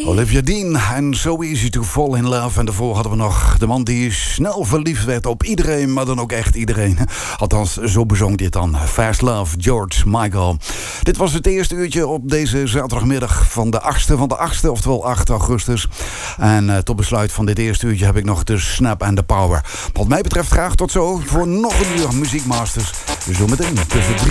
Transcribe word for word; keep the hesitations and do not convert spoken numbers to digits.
Olivia Dean en So Easy to Fall in Love. En daarvoor hadden we nog de man die snel verliefd werd op iedereen, maar dan ook echt iedereen. Althans, zo bezong dit dan. Fast Love, George Michael. Dit was het eerste uurtje op deze zaterdagmiddag van de achtste van de achtste, oftewel acht augustus. En uh, tot besluit van dit eerste uurtje heb ik nog de Snap and the Power. Wat mij betreft graag tot zo voor nog een uur Muziekmasters. Zometeen tussen drie